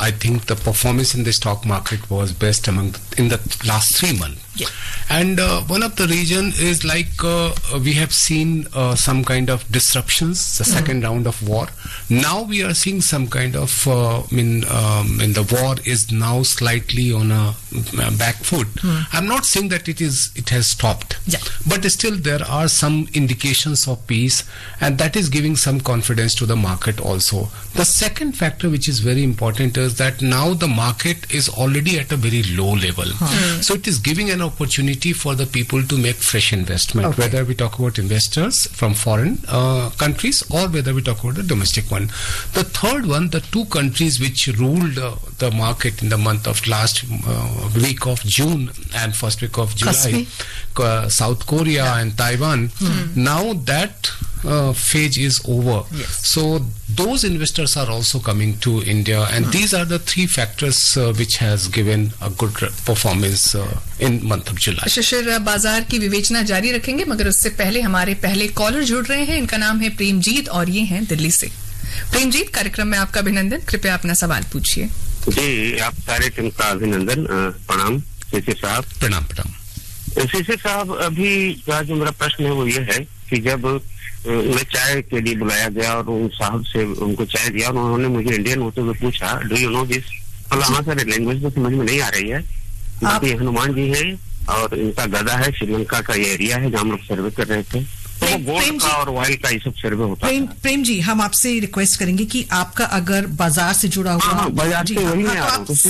I think the performance in the stock market was best in the last 3 months. Yeah. And one of the reason is like we have seen some kind of disruptions, the second round of war. Now we are seeing some kind of, the war is now slightly on a back foot. I'm not saying that it has stopped, but still there are some indications of peace, and that is giving some confidence to the market also. The second factor which is very important is that now the market is already at a very low level. So it is giving an opportunity for the people to make fresh investment, whether we talk about investors from foreign countries or whether we talk about the domestic one. The third one, the two countries which ruled the market in the month of last week of June and first week of July, South Korea and Taiwan, now that phase is over. So those investors are also coming to India, and these are the three factors which has given a good performance in month of July. शिशिर, बाजार की विवेचना जारी रखेंगे, मगर उससे पहले हमारे पहले कॉलर जुड़ रहे हैं. इनका नाम है प्रेमजीत और ये हैं दिल्ली से. प्रेमजीत, कार्यक्रम में आपका अभिनंदन. कृपया अपना सवाल पूछिए. जी, आप सारे टीम का अभिनंदन. प्रणाम शिशिर साहब. प्रणाम. शिशिर साहब, अभी का जो मेरा प्रश्न है वो ये है कि जब मैं चाय के लिए बुलाया गया और उन साहब से उनको चाय दिया और उन्होंने मुझे इंडियन होते हुए पूछा, डू यू नो दिस? हाँ सर, लैंग्वेज तो समझ में नहीं आ रही है. ये हनुमान जी है और इनका गदा है. श्रीलंका का ये एरिया है जहाँ हम लोग सर्वे कर रहे थे. तो वो गोल्ड का और ऑयल का ये सब सर्वे होता है. प्रेम जी, हम आपसे रिक्वेस्ट करेंगे कि आपका अगर बाजार से जुड़ा हुआ बाजार से वही नहीं आ रहा हूँ.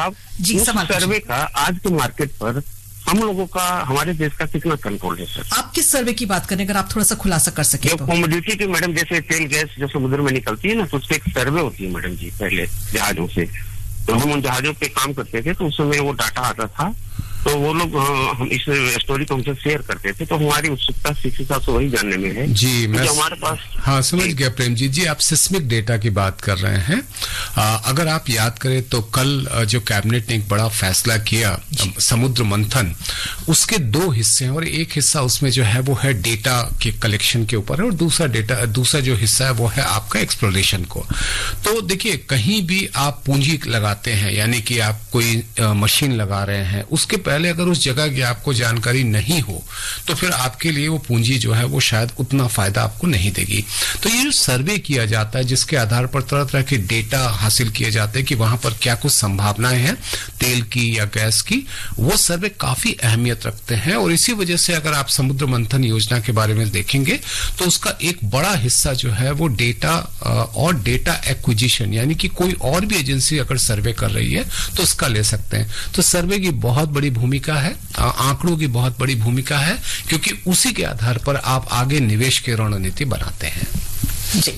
सवाल सर्वे का आज के मार्केट पर हम लोगों का, हमारे देश का कितना कंट्रोल है सर? आप किस सर्वे की बात करें, अगर आप थोड़ा सा खुलासा कर सके तो? कमोडिटी की मैडम, जैसे तेल गैस जो समुद्र में निकलती है ना, तो उससे एक सर्वे होती है मैडम जी. पहले जहाजों से, तो हम उन जहाजों पे काम करते थे, तो उस समय वो डाटा आता था, तो वो लोग हम इस स्टोरी को हमसे शेयर करते थे. तो हमारी उत्सुकता शिक्षा से वही जानने में है जी. मैं हमारे पास, हाँ, समझ गया प्रेम जी. आप सिस्मिक डेटा की बात कर रहे हैं. अगर आप याद करें तो कल जो कैबिनेट ने एक बड़ा फैसला किया, समुद्र मंथन, उसके दो हिस्से हैं और एक हिस्सा उसमें जो है वो है डेटा के कलेक्शन के ऊपर है और दूसरा जो हिस्सा है वो है आपका एक्सप्लोरेशन को. तो देखिए, कहीं भी आप पूंजी लगाते हैं, यानी कि आप कोई मशीन लगा रहे हैं, उसके पहले अगर उस जगह की आपको जानकारी नहीं हो तो फिर आपके लिए वो पूंजी जो है वो शायद उतना फायदा आपको नहीं देगी. तो ये जो सर्वे किया जाता है, जिसके आधार पर तरह तरह के डेटा हासिल किए जाते हैं कि वहां पर क्या कुछ संभावनाएं हैं तेल की या गैस की, वो सर्वे काफी अहमियत रखते हैं. और इसी वजह से अगर आप समुद्र मंथन योजना के बारे में देखेंगे तो उसका एक बड़ा हिस्सा जो है वो डेटा और डेटा एक्विजिशन, यानी कि कोई और भी एजेंसी अगर सर्वे कर रही है तो उसका ले सकते हैं. तो सर्वे की बहुत बड़ी भूमिका है, आंकड़ों की बहुत बड़ी भूमिका है, क्योंकि उसी के आधार पर आप आगे निवेश की रणनीति बनाते हैं. जी.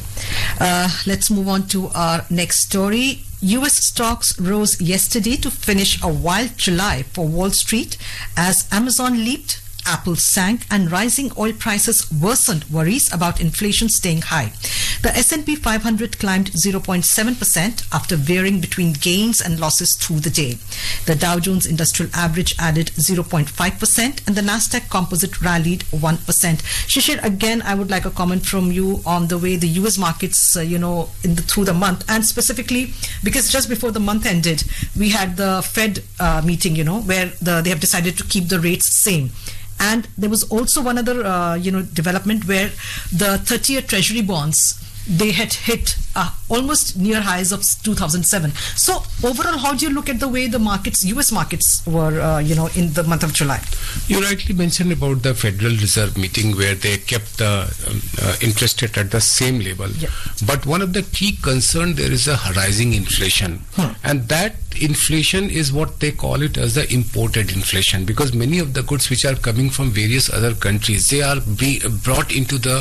Let's move on to our next story. US stocks rose yesterday to finish a wild July for Wall Street as Amazon leaped, Apple sank, and rising oil prices worsened worries about inflation staying high. The S&P 500 climbed 0.7% after veering between gains and losses through the day. The Dow Jones Industrial Average added 0.5% and the Nasdaq Composite rallied 1%. Shishir, again, I would like a comment from you on the way the US markets, through the month, and specifically because just before the month ended, we had the Fed meeting, where they have decided to keep the rates same. And there was also one other, development where the 30-year Treasury bonds, they had hit almost near highs of 2007. So overall, how do you look at the way the markets, US markets, were, in the month of July? You rightly mentioned about the Federal Reserve meeting where they kept the interest rate at the same level. Yeah. But one of the key concern, there is a rising inflation. And that inflation is what they call it as the imported inflation, because many of the goods which are coming from various other countries, they are brought into the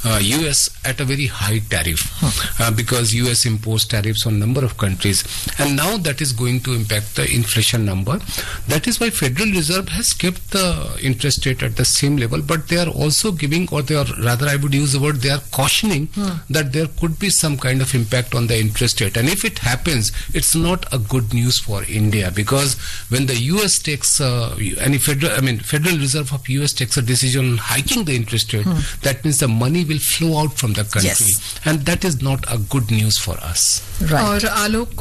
US at a very high tariff. Because US imposed tariffs on number of countries, and now that is going to impact the inflation number. That is why Federal Reserve has kept the interest rate at the same level, but they are also giving, or they are, rather I would use the word, they are cautioning that there could be some kind of impact on the interest rate. And if it happens, it's not a good news for India, because when the US takes Federal Reserve of US takes a decision on hiking the interest rate, that means the money will flow out from the country, and that is not a good news for us. Right. और आलोक